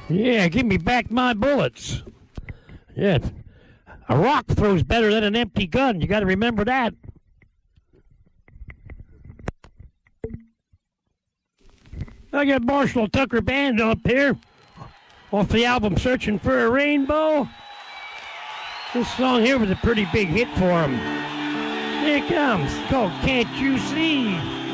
Yeah, give me back my bullets. Yeah, a rock throws better than an empty gun. You got to remember that. I got Marshall Tucker Band up here off the album Searching for a Rainbow. This song here was a pretty big hit for him. Here it comes. It's called Can't You See?